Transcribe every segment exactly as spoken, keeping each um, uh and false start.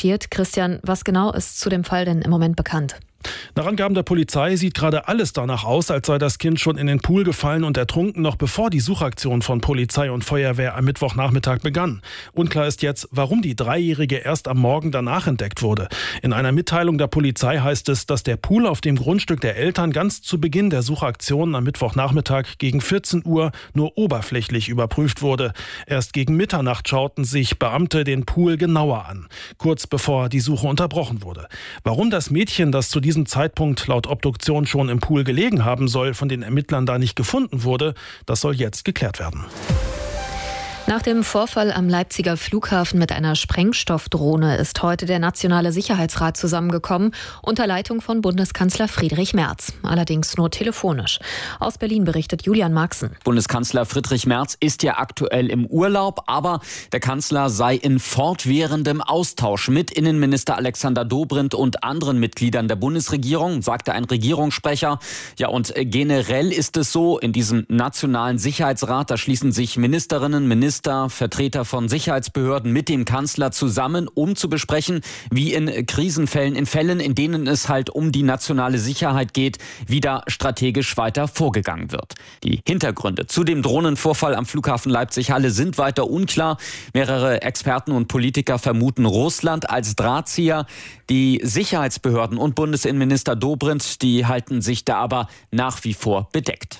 recherchiert. Christian, was genau ist zu dem Fall denn im Moment bekannt? Nach Angaben der Polizei sieht gerade alles danach aus, als sei das Kind schon in den Pool gefallen und ertrunken, noch bevor die Suchaktion von Polizei und Feuerwehr am Mittwochnachmittag begann. Unklar ist jetzt, warum die Dreijährige erst am Morgen danach entdeckt wurde. In einer Mitteilung der Polizei heißt es, dass der Pool auf dem Grundstück der Eltern ganz zu Beginn der Suchaktion am Mittwochnachmittag gegen vierzehn Uhr nur oberflächlich überprüft wurde. Erst gegen Mitternacht schauten sich Beamte den Pool genauer an, kurz bevor die Suche unterbrochen wurde. Warum das Mädchen, das zu diesem Zeitpunkt laut Obduktion schon im Pool gelegen haben soll, von den Ermittlern da nicht gefunden wurde, das soll jetzt geklärt werden. Nach dem Vorfall am Leipziger Flughafen mit einer Sprengstoffdrohne ist heute der Nationale Sicherheitsrat zusammengekommen, unter Leitung von Bundeskanzler Friedrich Merz. Allerdings nur telefonisch. Aus Berlin berichtet Julian Marxen. Bundeskanzler Friedrich Merz ist ja aktuell im Urlaub, aber der Kanzler sei in fortwährendem Austausch mit Innenminister Alexander Dobrindt und anderen Mitgliedern der Bundesregierung, sagte ein Regierungssprecher. Ja, und generell ist es so, in diesem Nationalen Sicherheitsrat, da schließen sich Ministerinnen, Minister, Vertreter von Sicherheitsbehörden mit dem Kanzler zusammen, um zu besprechen, wie in Krisenfällen, in Fällen, in denen es halt um die nationale Sicherheit geht, wie da strategisch weiter vorgegangen wird. Die Hintergründe zu dem Drohnenvorfall am Flughafen Leipzig-Halle sind weiter unklar. Mehrere Experten und Politiker vermuten Russland als Drahtzieher. Die Sicherheitsbehörden und Bundesinnenminister Dobrindt, die halten sich da aber nach wie vor bedeckt.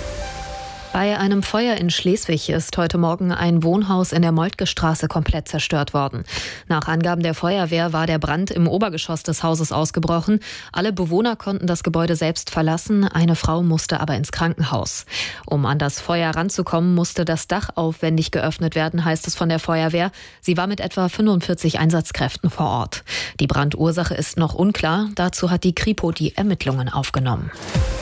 Bei einem Feuer in Schleswig ist heute Morgen ein Wohnhaus in der Moltke-Straße komplett zerstört worden. Nach Angaben der Feuerwehr war der Brand im Obergeschoss des Hauses ausgebrochen. Alle Bewohner konnten das Gebäude selbst verlassen, eine Frau musste aber ins Krankenhaus. Um an das Feuer ranzukommen, musste das Dach aufwendig geöffnet werden, heißt es von der Feuerwehr. Sie war mit etwa fünfundvierzig Einsatzkräften vor Ort. Die Brandursache ist noch unklar. Dazu hat die Kripo die Ermittlungen aufgenommen.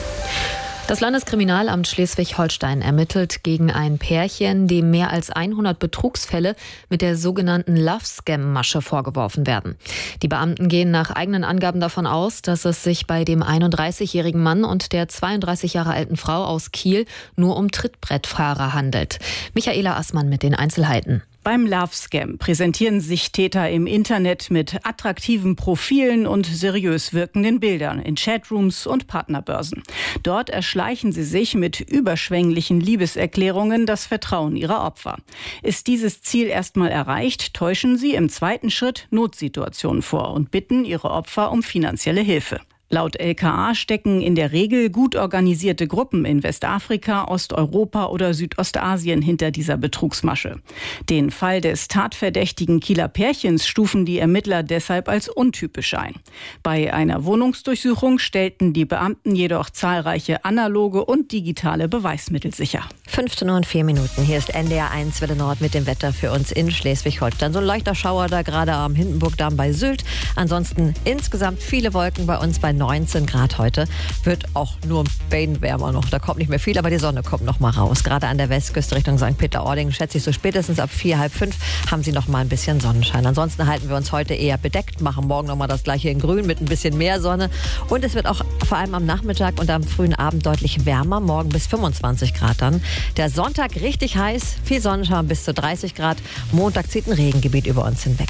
Das Landeskriminalamt Schleswig-Holstein ermittelt gegen ein Pärchen, dem mehr als hundert Betrugsfälle mit der sogenannten Love-Scam-Masche vorgeworfen werden. Die Beamten gehen nach eigenen Angaben davon aus, dass es sich bei dem einunddreißigjährigen Mann und der zweiunddreißig Jahre alten Frau aus Kiel nur um Trittbrettfahrer handelt. Michaela Assmann mit den Einzelheiten. Beim Love-Scam präsentieren sich Täter im Internet mit attraktiven Profilen und seriös wirkenden Bildern in Chatrooms und Partnerbörsen. Dort erschleichen sie sich mit überschwänglichen Liebeserklärungen das Vertrauen ihrer Opfer. Ist dieses Ziel erstmal erreicht, täuschen sie im zweiten Schritt Notsituationen vor und bitten ihre Opfer um finanzielle Hilfe. Laut L K A stecken in der Regel gut organisierte Gruppen in Westafrika, Osteuropa oder Südostasien hinter dieser Betrugsmasche. Den Fall des tatverdächtigen Kieler Pärchens stufen die Ermittler deshalb als untypisch ein. Bei einer Wohnungsdurchsuchung stellten die Beamten jedoch zahlreiche analoge und digitale Beweismittel sicher. fünfzehn Uhr und vier Minuten. Hier ist N D R eins Welle Nord mit dem Wetter für uns in Schleswig-Holstein. So ein leichter Schauer da gerade am Hindenburgdamm bei Sylt. Ansonsten insgesamt viele Wolken bei uns bei neunzehn Grad heute. Wird auch nur ein bisschen wärmer noch. Da kommt nicht mehr viel, aber die Sonne kommt noch mal raus. Gerade an der Westküste Richtung Sankt Peter-Ording schätze ich so spätestens ab vier, halb fünf haben sie noch mal ein bisschen Sonnenschein. Ansonsten halten wir uns heute eher bedeckt, machen morgen noch mal das gleiche in grün mit ein bisschen mehr Sonne. Und es wird auch vor allem am Nachmittag und am frühen Abend deutlich wärmer. Morgen bis fünfundzwanzig Grad dann. Der Sonntag richtig heiß, viel Sonnenschein bis zu dreißig Grad. Montag zieht ein Regengebiet über uns hinweg.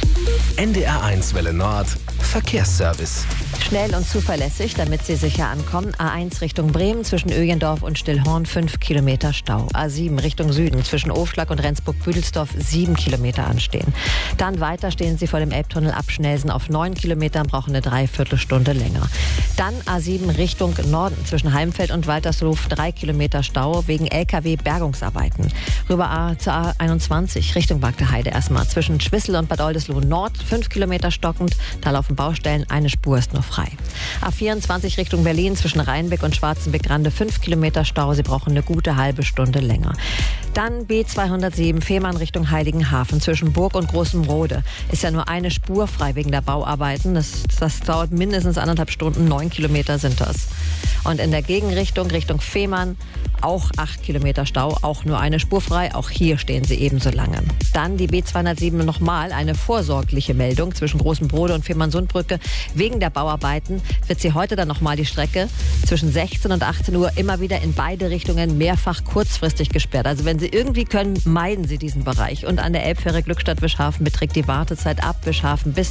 N D R eins Welle Nord Verkehrsservice. Schnell und zuverlässig, damit Sie sicher ankommen. A eins Richtung Bremen zwischen Öjendorf und Stillhorn fünf Kilometer Stau. A sieben Richtung Süden zwischen Ofschlag und Rendsburg-Büdelsdorf sieben Kilometer anstehen. Dann weiter stehen Sie vor dem Elbtunnel ab Schnelsen auf neun Kilometern, brauchen eine Dreiviertelstunde länger. Dann A sieben Richtung Norden zwischen Heimfeld und Waltersloh drei Kilometer Stau wegen L K W-Bergungsarbeiten. Rüber A zur A einundzwanzig Richtung Bagdeheide erstmal zwischen Schwissel und Bad Oldesloe Nord fünf Kilometer stockend. Da laufen Baustellen, eine Spur ist nur frei. A vierundzwanzig Richtung Berlin zwischen Rheinbeck und Schwarzenbeck-Grande fünf Kilometer Stau. Sie brauchen eine gute halbe Stunde länger. Dann B zweihundertsieben Fehmarn Richtung Heiligenhafen zwischen Burg und Großenrode. Ist ja nur eine Spur frei wegen der Bauarbeiten. Das, das dauert mindestens anderthalb Stunden. Neun Kilometer sind das. Und in der Gegenrichtung, Richtung Fehmarn, auch acht Kilometer Stau, auch nur eine Spur frei. Auch hier stehen sie ebenso lange. Dann die B zweihundertsieben nochmal, eine vorsorgliche Meldung zwischen Großen Brode und Fehmarnsundbrücke. Wegen der Bauarbeiten wird sie heute dann nochmal die Strecke zwischen sechzehn und achtzehn Uhr immer wieder in beide Richtungen mehrfach kurzfristig gesperrt. Also wenn Sie irgendwie können, meiden Sie diesen Bereich. Und an der Elbfähre Glückstadt-Wischhafen beträgt die Wartezeit ab Wischhafen bis